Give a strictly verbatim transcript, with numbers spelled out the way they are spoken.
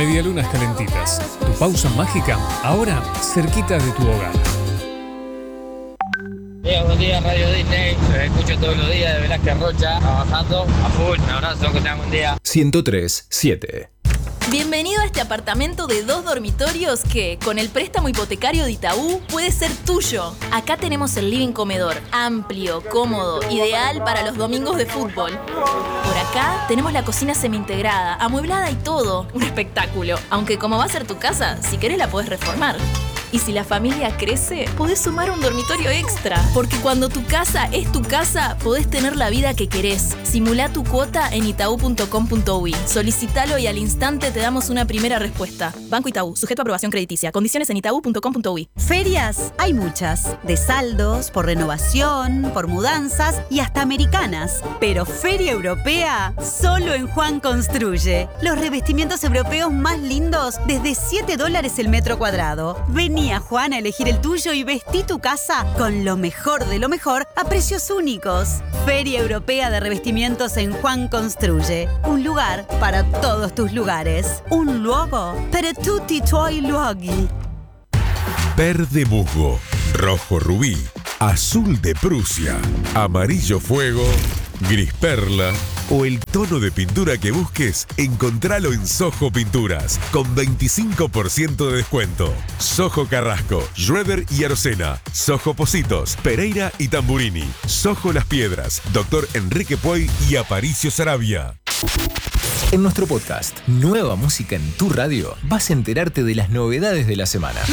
Medialunas calentitas. Tu pausa mágica, ahora cerquita de tu hogar. Buenos días, Radio Disney. Los escucho todos los días de Velázquez Rocha, trabajando a full. Un abrazo, que tengan un día. ciento tres siete. Bienvenido a este apartamento de dos dormitorios que, con el préstamo hipotecario de Itaú, puede ser tuyo. Acá tenemos el living comedor, amplio, cómodo, ideal para los domingos de fútbol. Por acá tenemos la cocina semi-integrada, amueblada y todo. Un espectáculo. Aunque como va a ser tu casa, si querés la podés reformar. Y si la familia crece, podés sumar un dormitorio extra. Porque cuando tu casa es tu casa, podés tener la vida que querés. Simulá tu cuota en itaú punto com punto uy. Solicitalo y al instante te damos una primera respuesta. Banco Itaú, sujeto a aprobación crediticia. Condiciones en itaú punto com punto uy. Ferias hay muchas. De saldos, por renovación, por mudanzas y hasta americanas. Pero Feria Europea, solo en Juan Construye. Los revestimientos europeos más lindos desde siete dólares el metro cuadrado. Vení a Juan a elegir el tuyo y vestí tu casa con lo mejor de lo mejor a precios únicos. Feria Europea de Revestimientos en Juan Construye. Un lugar para todos tus lugares. Un luogo para tutti i tuoi luoghi. Verde musgo, rojo rubí, azul de Prusia, amarillo fuego, gris perla o el tono de pintura que busques, encontralo en Sojo Pinturas con veinticinco por ciento de descuento. Sojo Carrasco, Schroeder y Arocena, Sojo Positos, Pereira y Tamburini, Sojo Las Piedras, Doctor Enrique Puey y Aparicio Sarabia. En nuestro podcast Nueva Música en tu Radio vas a enterarte de las novedades de la semana.